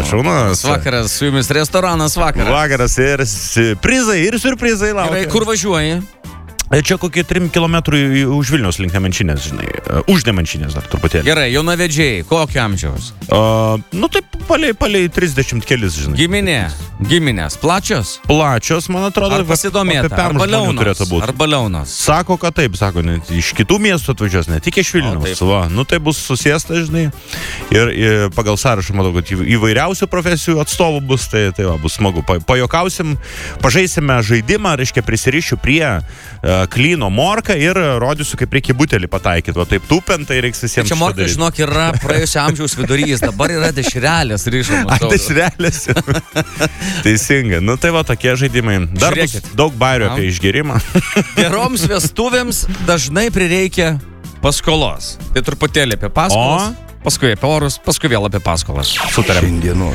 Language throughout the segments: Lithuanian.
Šaunas. Vakaras, su jumis restoranas vakaras. Vakaras ir siurprizai laukia. Gerai, kur važiuoji? Čia kokie 3 kilometrai už Vilniaus link Nemenčinės, žinai. Už Nemenčinės dar truputėlį. Gerai, jaunavedžiai, kokio amžiaus? Nu taip, palei 30 kelis, žinai. Giminės, plačios? Plačios, man atrodo. Ar pasidomėta, arba liaunos? Sako, kad taip, sako, net iš kitų miestų atvažiuos, ne tik iš Vilniaus. Va, nu tai bus susėsta, žinai. Ir pagal sąrašą, matau, kad įvairiausių profesijų atstovų bus, tai va, bus smagu. Pajokausim, pažaisime žaidimą, reiškia prisirišiu prie klyno morką ir rodysiu, kaip reikia butelį pataikyti. Va taip tūpiant, tai reiks visiems čia morka, žinok, yra praėjusio amžiaus vidurys, dabar yra dešrelės ryšamos. Dešrelės. Teisinga. Nu tai va, tokie žaidimai. Dar bus daug bairių apie išgerimą. Geroms vestuvėms dažnai prireikia paskolos. Tai truputėlį apie paskolas. Paskui apie orus, paskui vėl apie paskolas. Sutarėm.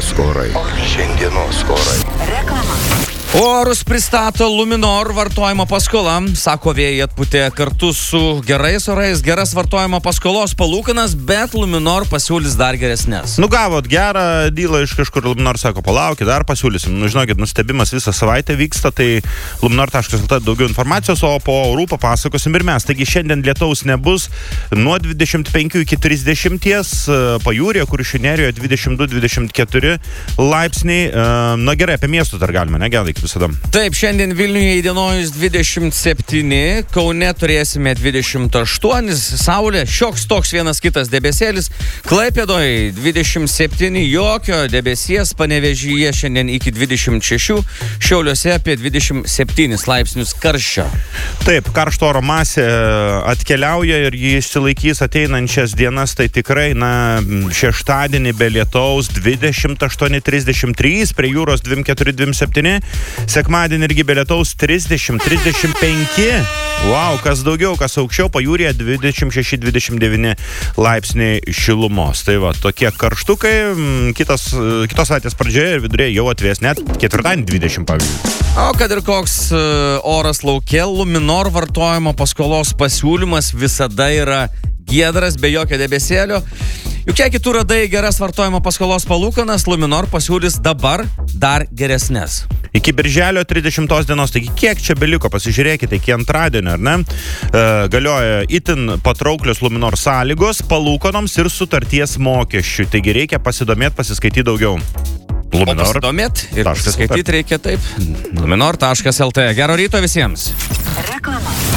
Šiandienos orai. Reklama. Orus pristato Luminor vartojimo paskola. Sako, vėjai atputė kartu su gerais orais, geras vartojimo paskolos palūkanas, bet Luminor pasiūlys dar geresnės. Nu gavot gerą dylą iš kažkur, Luminor sako, palaukit, dar pasiūlysim. Nu žinokit, nustebimas visą savaitę vyksta, tai luminor.lt daugiau informacijos, o po orų papasakosim ir mes. Taigi šiandien lietaus nebus nuo 25 iki 30, pajūrėje, Kuršių nerijoje 22-24 laipsniai. Na gerai, apie miestus dar galime, ne, Gedai? Visada. Taip, šiandien Vilniuje įdienojus 27, Kaune turėsime 28, saulė, šioks toks vienas kitas debesėlis, Klaipėdoje 27, jokio debesies, Panevėžyje šiandien iki 26, Šiauliuose apie 27 laipsnius karščio. Taip, karšto oro masė atkeliauja ir jį išsilaikys ateinančias dienas, tai tikrai, na, šeštadienį be lietaus 28-33, prie jūros 24-27, sekmadienį irgi be lietaus 30-35. Wow, kas daugiau, kas aukščiau, pajūrėje 26-29 laipsniai šilumos. Tai va, tokie karštukai, kitos savaitės pradžioje ir vidurėje jau atvės net ketvirtadienį 20 pavyzdžiui. O kad ir koks oras lauke, Luminor vartojimo paskolos pasiūlymas visada yra giedras, be jokio debesėlio. Juk kiek kitų radai geras vartojimo paskolos palūkanas, Luminor pasiūlys dabar dar geresnės. Iki birželio 30 dienos, taigi kiek čia beliko, pasižiūrėkite, iki antradienio, ar ne? Galioja itin patrauklios Luminor sąlygos palūkanoms ir sutarties mokesčių. Taigi reikia pasidomėti, pasiskaityti daugiau. Luminor. O pasidomėti ir pasiskaityti reikia taip. Luminor.lt. Gero ryto visiems. Reklama.